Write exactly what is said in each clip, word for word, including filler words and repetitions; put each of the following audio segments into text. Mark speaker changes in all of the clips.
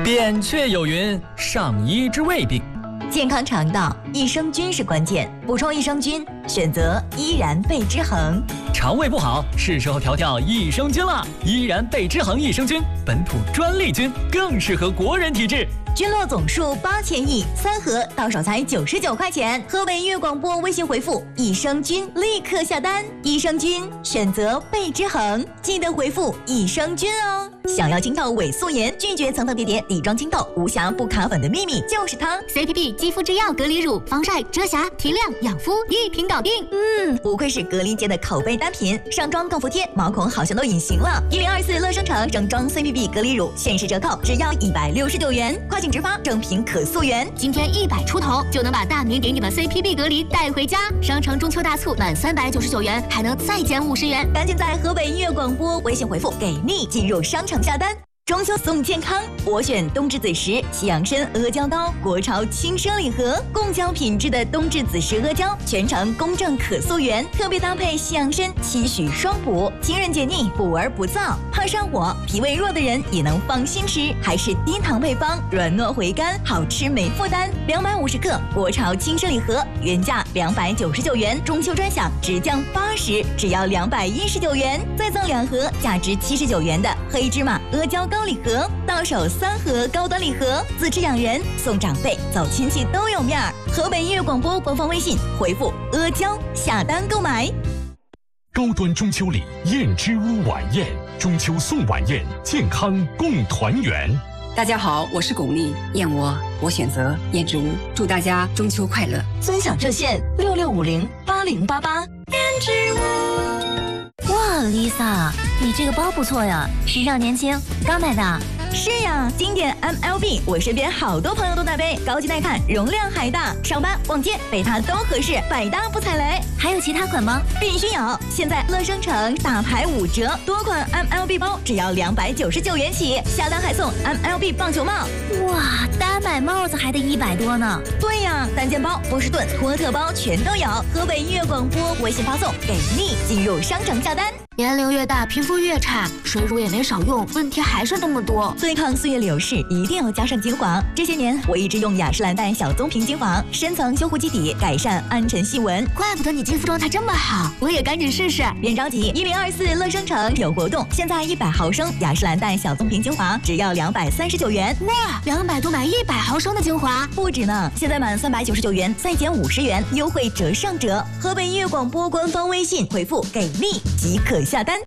Speaker 1: 扁鹊有云：上医治未病。
Speaker 2: 健康肠道，益生菌是关键。补充益生菌，选择依然贝之恒。
Speaker 1: 肠胃不好，是时候调调益生菌了。依然贝之恒益生菌，本土专利菌，更适合国人体质。
Speaker 2: 菌落总数八千亿，三盒到手才九十九块钱。河北音乐广播微信回复益生菌，立刻下单。益生菌选择贝之恒，记得回复益生菌哦。想要清透伪素颜，拒绝层层叠叠底妆清透，无瑕不卡粉的秘密就是它。
Speaker 3: C P P 肌肤之钥隔离乳，防晒、遮瑕、提亮、养肤，一瓶搞定。
Speaker 2: 嗯，不愧是隔离界的口碑单品，上妆更服帖，毛孔好像都隐形了。一零二四乐生城整装 C P P 隔离乳限时折扣，只要一百六十九元，快请直发正品可溯源。
Speaker 3: 今天一百出头就能把大明给你的 C P P 隔离带回家。商城中秋大促满三百九十九元还能再减五十元，
Speaker 2: 赶紧在河北音乐广播微信回复给力进入商城下单。中秋送健康，我选冬至子时西洋参阿胶糕，国潮轻奢礼盒，贡胶品质的冬至子时阿胶，全程公正可溯源，特别搭配西洋参，期许双补，清润解腻，补而不燥，怕上火、脾胃弱的人也能放心吃，还是低糖配方，软糯回甘，好吃没负担。两百五十克国潮轻奢礼盒，原价两百九十九元，中秋专享直降八十，只要两百一十九元，再赠两盒价值七十九元的黑芝麻阿胶糕礼盒，到手三盒高端礼盒，自吃养人，送长辈，走亲戚都有面儿。河北音乐广播官方微信回复阿胶下单购买。
Speaker 4: 高端中秋礼燕之屋晚宴，中秋送晚宴，健康共团圆。
Speaker 5: 大家好，我是巩俐，燕窝我选择燕之屋，祝大家中秋快乐。
Speaker 2: 尊享热线六六五零八零八八。燕之屋。
Speaker 3: 哇 ，Lisa， 你这个包不错呀，时尚年轻，刚买的。
Speaker 2: 是呀，经典 M L B， 我身边好多朋友都在背，高级耐看，容量还大，上班逛街背它都合适，百搭不踩雷。
Speaker 3: 还有其他款吗？
Speaker 2: 必须有！现在乐生城大牌五折，多款 M L B 包只要两百九十九元起，下单还送 M L B 棒球帽。
Speaker 3: 哇，单买帽子还得一百多呢。
Speaker 2: 对呀，单肩包、波士顿、托特包全都有。河北音乐广播微信发送给力，进入商城下单。
Speaker 3: 年龄越大，皮肤越差，水乳也没少用，问题还是那么多。
Speaker 2: 对抗岁月流逝，一定要加上精华。这些年，我一直用雅诗兰黛小棕瓶精华，深层修护基底，改善暗沉细纹。
Speaker 3: 怪不得你肌肤状态这么好，我也赶紧试试。
Speaker 2: 别着急，一零二四乐生城有活动，现在一百毫升雅诗兰黛小棕瓶精华只要两百三十九元。
Speaker 3: 哇，两百多买一百毫升的精华，
Speaker 2: 不止呢！现在满三百九十九元再减五十元，优惠折上折。河北音乐广播官方微信回复给力即可下单。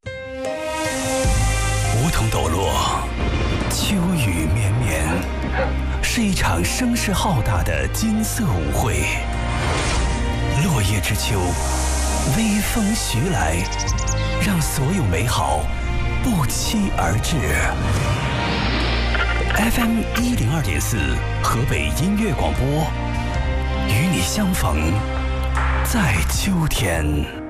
Speaker 6: 梧桐抖落，秋雨绵绵，是一场声势浩大的金色舞会。落叶之秋，微风徐来，让所有美好不期而至。F M 一零二点四，河北音乐广播，与你相逢在秋天。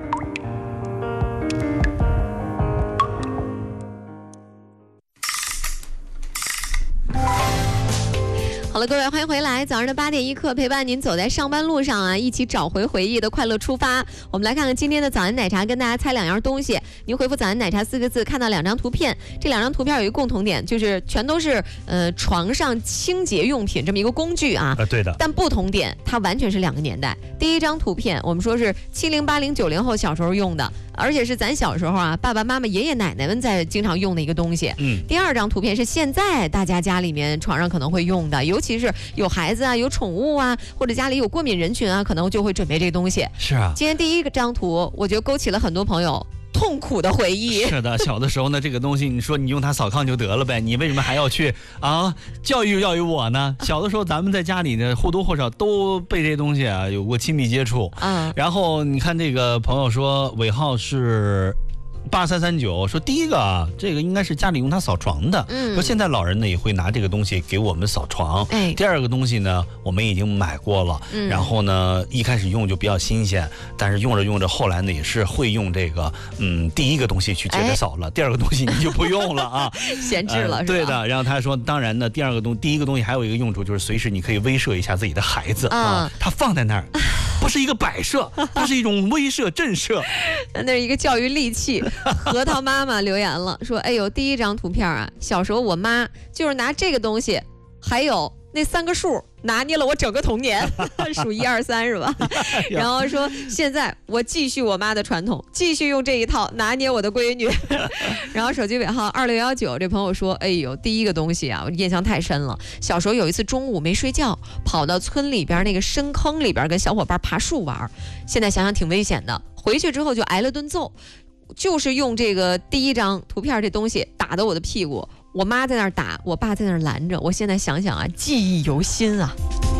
Speaker 7: 好了，各位，欢迎回来。早上的八点一刻，陪伴您走在上班路上啊，一起找回回忆的快乐出发。我们来看看今天的早安奶茶，跟大家猜两样东西。您回复早安奶茶四个字，看到两张图片，这两张图片有一个共同点，就是全都是呃床上清洁用品这么一个工具啊。
Speaker 8: 呃，对的。
Speaker 7: 但不同点，它完全是两个年代。第一张图片，我们说是七零八零九零后小时候用的，而且是咱小时候啊，爸爸妈妈、爷爷奶奶们在经常用的一个东西。
Speaker 8: 嗯。
Speaker 7: 第二张图片是现在大家家里面床上可能会用的，尤其是有孩子啊、有宠物啊，或者家里有过敏人群啊，可能就会准备这个东西。
Speaker 8: 是啊。
Speaker 7: 今天第一个张图，我觉得勾起了很多朋友痛苦的回忆。
Speaker 8: 是的，小的时候呢，这个东西你说你用它扫炕就得了呗，你为什么还要去啊教育教育我呢？小的时候咱们在家里呢，或多或少都被这些东西啊有过亲密接触。
Speaker 7: 嗯。
Speaker 8: 然后你看这个朋友说尾号是八三三九，说第一个啊，这个应该是家里用它扫床的。
Speaker 7: 嗯。
Speaker 8: 说现在老人呢也会拿这个东西给我们扫床。
Speaker 7: 哎。
Speaker 8: 第二个东西呢，我们已经买过了。
Speaker 7: 嗯。
Speaker 8: 然后呢，一开始用就比较新鲜，但是用着用着，后来呢也是会用这个，嗯，第一个东西去接着扫了，哎、第二个东西你就不用了啊，
Speaker 7: 闲置了、呃、是吧？
Speaker 8: 对的。然后他说，当然呢，第二个东，第一个东西还有一个用处，就是随时你可以威慑一下自己的孩子、嗯、啊，他放在那儿。 不是一个摆设，它是一种威慑震慑。
Speaker 7: 那是一个教育利器。核桃妈妈留言了，说：“哎呦，第一张图片啊，小时候我妈就是拿这个东西，还有那三个数。”拿捏了我整个童年，数一二三是吧？然后说现在我继续我妈的传统，继续用这一套拿捏我的闺女。然后手机尾号二六幺九这朋友说：“哎呦，第一个东西啊，我印象太深了。小时候有一次中午没睡觉，跑到村里边那个深坑里边跟小伙伴爬树玩，现在想想挺危险的。回去之后就挨了顿揍，就是用这个第一张图片这东西打的我的屁股。”我妈在那儿打，我爸在那儿拦着。我现在想想啊，记忆犹新啊。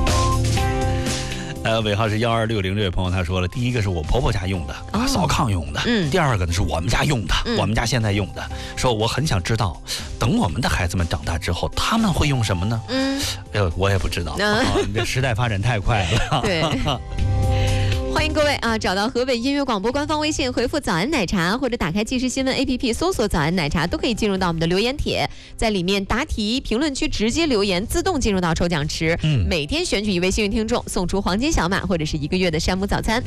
Speaker 8: 呃，尾号是幺二六零这位朋友他说了，第一个是我婆婆家用的，啊，扫炕用的。嗯。第二个呢是我们家用的，嗯、我们家现在用的。说我很想知道，等我们的孩子们长大之后，他们会用什么呢？嗯。呃，我也不知道。嗯。啊、这时代发展太快了。
Speaker 7: 对。欢迎各位啊，找到河北音乐广播官方微信，回复早安奶茶，或者打开即时新闻 A P P 搜索早安奶茶，都可以进入到我们的留言帖，在里面答题，评论区直接留言，自动进入到抽奖池。嗯，每天选取一位幸运听众，送出黄金小马或者是一个月的山姆早餐。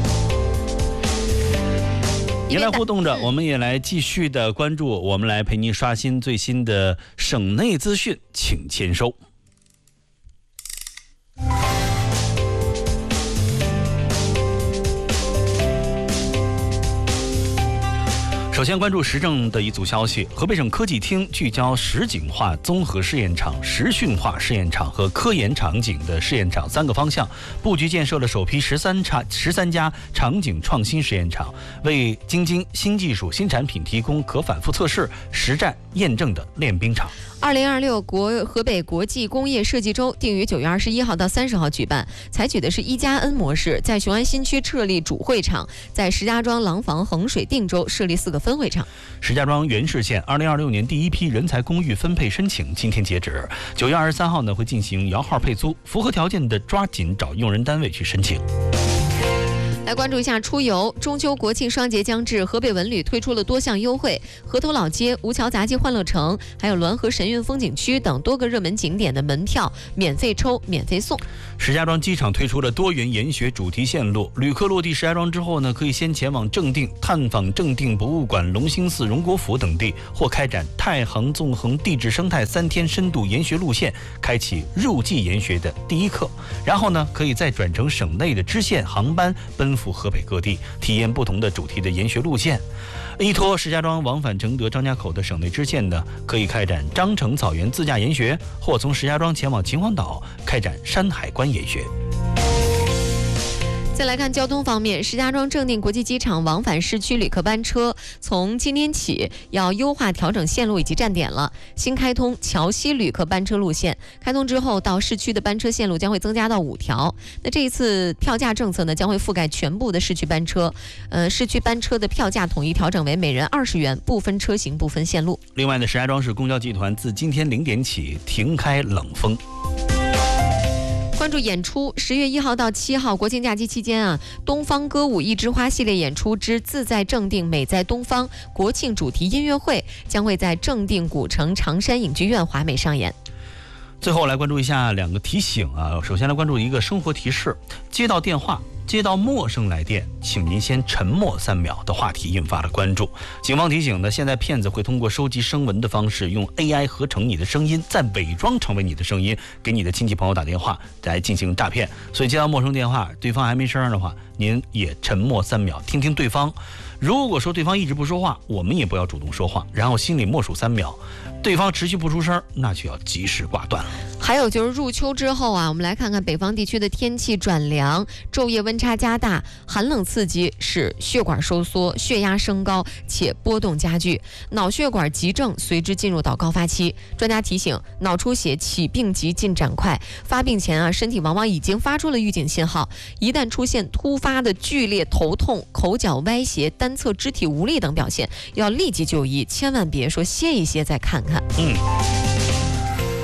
Speaker 8: 您来互动着，我们也来继续的关注，我们来陪您刷新最新的省内资讯，请签收。首先关注时政的一组消息，河北省科技厅聚焦实景化综合试验场、实训化试验场和科研场景的试验场三个方向，布局建设了首批十三场十三家场景创新实验场，为京津新技术新产品提供可反复测试、实战验证的练兵场。
Speaker 7: 二零二六国河北国际工业设计周定于九月二十一号到三十号举办，采取的是一加 N 模式，在雄安新区设立主会场，在石家庄、廊坊、衡水、定州设立四个分会场。
Speaker 8: 石家庄元市县二零二六年第一批人才公寓分配申请今天截止，九月二十三号呢会进行摇号配租，符合条件的抓紧找用人单位去申请。
Speaker 7: 来关注一下出游，中秋国庆双节将至，河北文旅推出了多项优惠，河头老街、吴桥杂技欢乐城，还有滦河神韵风景区等多个热门景点的门票免费抽、免费送。
Speaker 8: 石家庄机场推出了多元研学主题线路，旅客落地石家庄之后呢，可以先前往正定探访正定博物馆、龙兴寺、荣国府等地，或开展太衡纵横地质生态三天深度研学路线，开启入季研学的第一课，然后呢，可以再转乘省内的支线航班奔赴河北各地，体验不同的主题的研学路线。依托石家庄往返承德、张家口的省内支线呢，可以开展张城草原自驾研学，或从石家庄前往秦皇岛开展山海关研学。
Speaker 7: 再来看交通方面，石家庄正定国际机场往返市区旅客班车从今天起要优化调整线路以及站点了。新开通桥西旅客班车路线，开通之后到市区的班车线路将会增加到五条。那这一次票价政策呢，将会覆盖全部的市区班车。呃，市区班车的票价统一调整为每人二十元，不分车型，不分线路。
Speaker 8: 另外呢，石家庄市公交集团自今天零点起停开冷风。
Speaker 7: 关注演出，十月一号到七号国庆假期期间啊，东方歌舞一枝花系列演出之自在正定美在东方国庆主题音乐会将会在正定古城长山影剧院华美上演。
Speaker 8: 最后来关注一下两个提醒啊，首先来关注一个生活提示，接到电话接到陌生来电，请您先沉默三秒的话题引发了关注。警方提醒呢，现在骗子会通过收集声纹的方式，用 A I 合成你的声音，再伪装成为你的声音，给你的亲戚朋友打电话来进行诈骗。所以接到陌生电话，对方还没声的话，您也沉默三秒，听听对方。如果说对方一直不说话，我们也不要主动说话，然后心里默数三秒，对方持续不出声，那就要及时挂断了。
Speaker 7: 还有就是入秋之后啊，我们来看看北方地区的天气转凉，昼夜温差加大，寒冷刺激使血管收缩，血压升高且波动加剧，脑血管急症随之进入到高发期。专家提醒，脑出血起病急进展快，发病前啊，身体往往已经发出了预警信号，一旦出现突发的剧烈头痛、口角歪斜、单侧肢体无力等表现，要立即就医，千万别说歇一歇再看看。
Speaker 8: 嗯。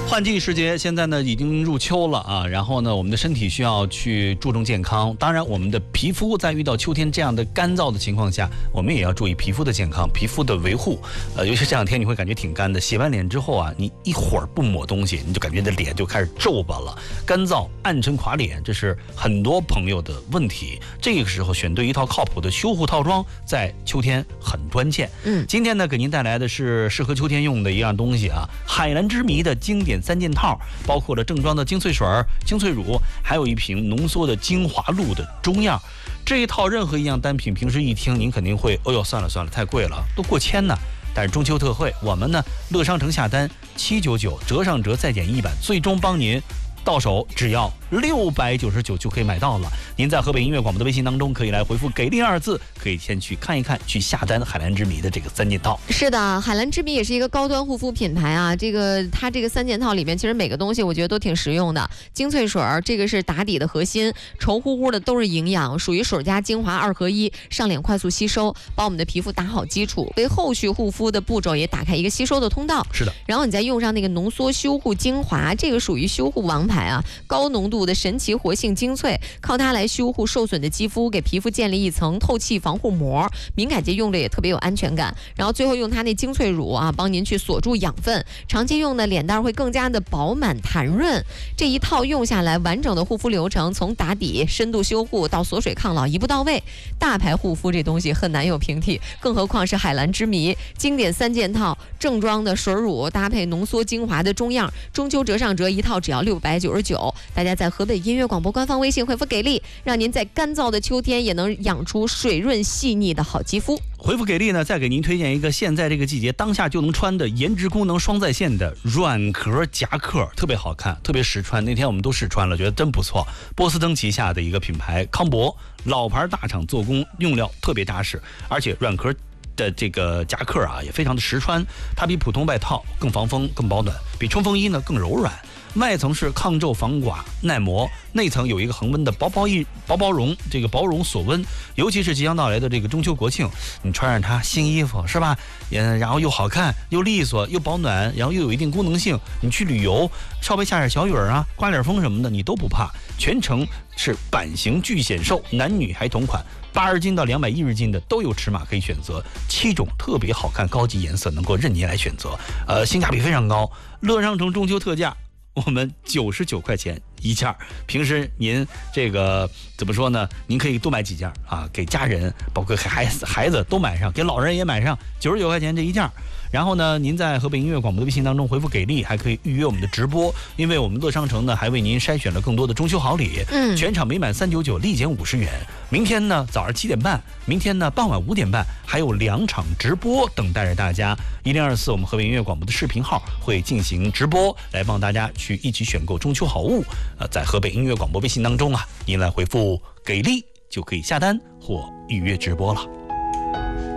Speaker 8: 换季时节，现在呢已经入秋了啊，然后呢，我们的身体需要去注重健康。当然，我们的皮肤在遇到秋天这样的干燥的情况下，我们也要注意皮肤的健康、皮肤的维护。呃，尤其这两天你会感觉挺干的，洗完脸之后啊，你一会儿不抹东西，你就感觉你的脸就开始皱巴了，干燥、暗沉、垮脸，这是很多朋友的问题。这个时候选对一套靠谱的修护套装，在秋天很关键。
Speaker 7: 嗯，
Speaker 8: 今天呢，给您带来的是适合秋天用的一样东西啊，海蓝之谜的经典三件套，包括了正装的精粹水、精粹乳，还有一瓶浓缩的精华露的中样。这一套任何一样单品，平时一听您肯定会，哦哟，算了算了，太贵了，都过千呢。但是中秋特惠，我们呢乐商城下单七九九，折上折再减一百，最终帮您到手只要六百九十九就可以买到了。您在河北音乐广播的微信当中可以来回复给力二字，可以先去看一看，去下单海蓝之谜的这个三件套。
Speaker 7: 是的，海蓝之谜也是一个高端护肤品牌啊。这个它这个三件套里面，其实每个东西我觉得都挺实用的。精粹水这个是打底的核心，稠乎乎的都是营养，属于水加精华二合一，上脸快速吸收，把我们的皮肤打好基础，为后续护肤的步骤也打开一个吸收的通道。
Speaker 8: 是的，
Speaker 7: 然后你再用上那个浓缩修护精华，这个属于修护王牌啊，高浓度的神奇活性精粹，靠它来修护受损的肌肤，给皮肤建立一层透气防护膜，敏感肌用着也特别有安全感。然后最后用它那精粹乳啊，帮您去锁住养分，长期用的脸蛋会更加的饱满弹润。这一套用下来，完整的护肤流程从打底、深度修护到锁水抗老一步到位。大牌护肤这东西很难有平替，更何况是海蓝之谜经典三件套，正装的水乳搭配浓缩精华的中样，中秋折上折一套只要六百九十九。大家在河北音乐广播官方微信回复给力，让您在干燥的秋天也能养出水润细腻的好肌肤。
Speaker 8: 回复给力呢，再给您推荐一个现在这个季节当下就能穿的颜值功能双在线的软壳夹克，特别好看，特别实穿。那天我们都试穿了，觉得真不错。波司登旗下的一个品牌康博，老牌大厂做工，用料特别扎实，而且软壳的这个夹克啊也非常的实穿，它比普通外套更防风、更保暖，比冲锋衣呢更柔软。外层是抗皱防刮耐磨，内层有一个恒温的薄薄一薄薄绒，这个薄绒锁温。尤其是即将到来的这个中秋国庆，你穿上它新衣服是吧？嗯，然后又好看又利索又保暖，然后又有一定功能性。你去旅游，稍微下点小雨啊，刮点风什么的，你都不怕。全程是版型巨显瘦，男女还同款，八十斤到两百一十斤的都有尺码可以选择，七种特别好看高级颜色能够任您来选择，呃，性价比非常高。乐商城中秋特价。我们九十九块钱一件，平时您这个怎么说呢？您可以多买几件啊，给家人，包括孩子孩子都买上，给老人也买上，九十九块钱这一件。然后呢，您在河北音乐广播的微信当中回复给力，还可以预约我们的直播，因为我们乐商城呢还为您筛选了更多的中秋好礼，
Speaker 7: 嗯，
Speaker 8: 全场每满三九九立减五十元。明天呢早上七点半，明天呢傍晚五点半，还有两场直播等待着大家。一零二四我们河北音乐广播的视频号会进行直播，来帮大家去一起选购中秋好物。呃，在河北音乐广播微信当中啊，您来回复给力就可以下单或预约直播了。